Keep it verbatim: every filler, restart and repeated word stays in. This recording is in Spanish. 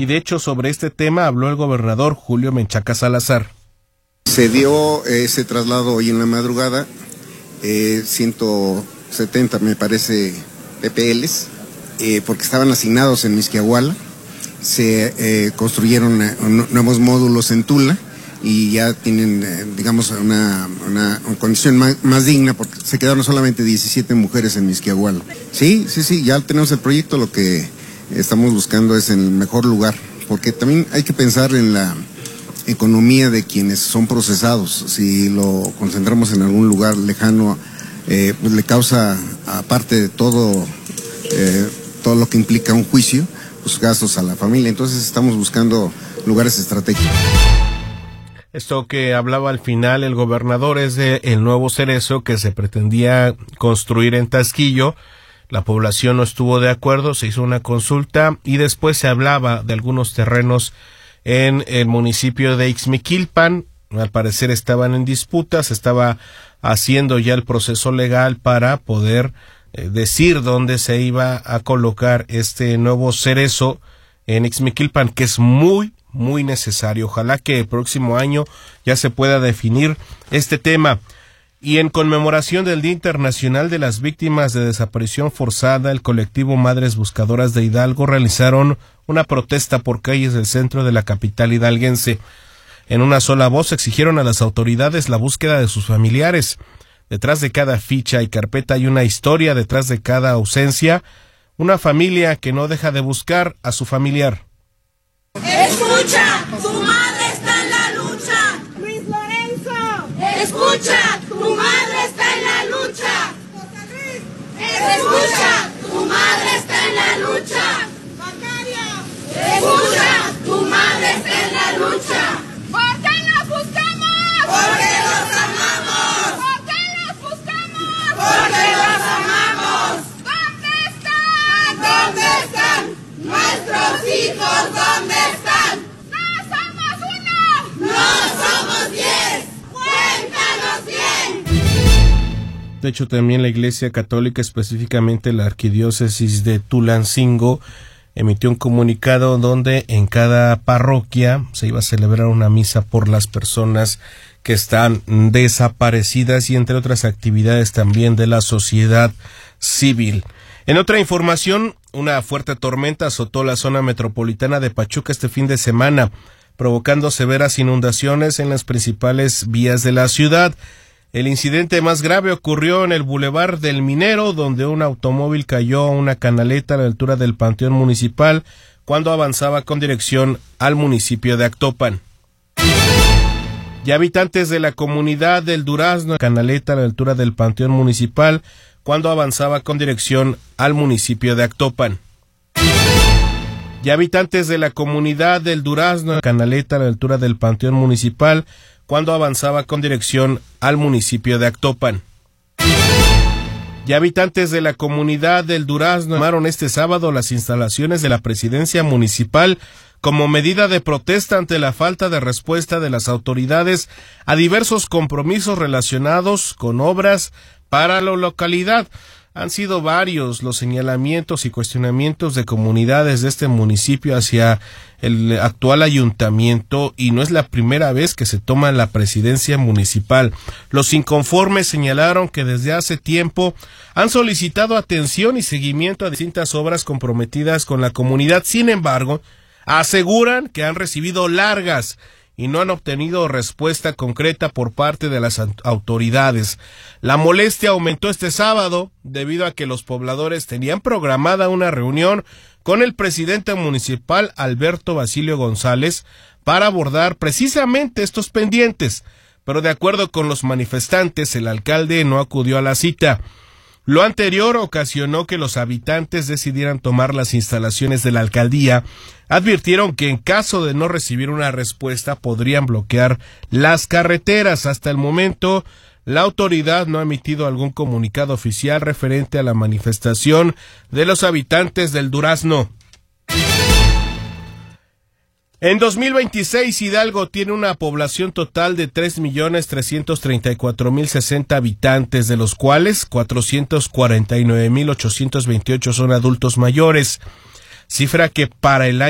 y de hecho sobre este tema habló el gobernador Julio Menchaca Salazar. Se dio ese traslado hoy en la madrugada, eh, ciento setenta me parece P P Ls, eh, porque estaban asignados en Mixquiahuala. Se eh, construyeron eh, nuevos módulos en Tula y ya tienen, eh, digamos, una, una, una condición más, más digna, porque se quedaron solamente diecisiete mujeres en Mixquiahuala. Sí, sí, sí, ya tenemos el proyecto, lo que estamos buscando es en el mejor lugar, porque también hay que pensar en la economía de quienes son procesados. Si lo concentramos en algún lugar lejano, eh, pues le causa, aparte de todo, eh, todo lo que implica un juicio, pues gastos a la familia. Entonces estamos buscando lugares estratégicos. Esto que hablaba al final el gobernador es de el nuevo Cerezo que se pretendía construir en Taxquillo. La población no estuvo de acuerdo, se hizo una consulta y después se hablaba de algunos terrenos en el municipio de Ixmiquilpan. Al parecer estaban en disputa, se estaba haciendo ya el proceso legal para poder eh, decir dónde se iba a colocar este nuevo Cerezo en Ixmiquilpan, que es muy, muy necesario. Ojalá que el próximo año ya se pueda definir este tema. Y en conmemoración del Día Internacional de las Víctimas de Desaparición Forzada, el colectivo Madres Buscadoras de Hidalgo realizaron una protesta por calles del centro de la capital hidalguense. En una sola voz exigieron a las autoridades la búsqueda de sus familiares. Detrás de cada ficha y carpeta hay una historia, detrás de cada ausencia, una familia que no deja de buscar a su familiar. Escucha, tu madre está en la lucha. Luis Lorenzo. Escucha, tu madre está en la lucha. Escucha, tu madre está en la lucha. Escucha, tu madre está en la lucha. ¿Por qué los buscamos? Porque los amamos. ¿Por qué los buscamos? Porque los amamos. ¿Dónde están? ¿Dónde están? Nuestros hijos, ¿dónde están? ¡No somos uno! ¡No somos diez! ¡Cuéntanos bien! De hecho, también la Iglesia Católica, específicamente la Arquidiócesis de Tulancingo, emitió un comunicado donde en cada parroquia se iba a celebrar una misa por las personas que están desaparecidas y entre otras actividades también de la sociedad civil. En otra información, una fuerte tormenta azotó la zona metropolitana de Pachuca este fin de semana, provocando severas inundaciones en las principales vías de la ciudad. El incidente más grave ocurrió en el Boulevard del Minero, donde un automóvil cayó a una canaleta a la altura del Panteón Municipal cuando avanzaba con dirección al municipio de Actopan. Y habitantes de la comunidad del Durazno, canaleta a la altura del Panteón Municipal cuando avanzaba con dirección al municipio de Actopan. Y habitantes de la comunidad del Durazno, canaleta a la altura del Panteón Municipal cuando avanzaba con dirección al municipio de Actopan. Y habitantes de la comunidad del Durazno tomaron este sábado las instalaciones de la presidencia municipal como medida de protesta ante la falta de respuesta de las autoridades a diversos compromisos relacionados con obras para la localidad. Han sido varios los señalamientos y cuestionamientos de comunidades de este municipio hacia el actual ayuntamiento y no es la primera vez que se toma la presidencia municipal. Los inconformes señalaron que desde hace tiempo han solicitado atención y seguimiento a distintas obras comprometidas con la comunidad. Sin embargo, aseguran que han recibido largas y no han obtenido respuesta concreta por parte de las autoridades. La molestia aumentó este sábado debido a que los pobladores tenían programada una reunión con el presidente municipal Alberto Basilio González para abordar precisamente estos pendientes, pero de acuerdo con los manifestantes, el alcalde no acudió a la cita. Lo anterior ocasionó que los habitantes decidieran tomar las instalaciones de la alcaldía. Advirtieron que en caso de no recibir una respuesta podrían bloquear las carreteras. Hasta el momento, la autoridad no ha emitido algún comunicado oficial referente a la manifestación de los habitantes del Durazno. En dos mil veintiséis, Hidalgo tiene una población total de tres millones trescientos treinta y cuatro mil sesenta habitantes, de los cuales cuatrocientos cuarenta y nueve mil ochocientos veintiocho son adultos mayores, cifra que para el año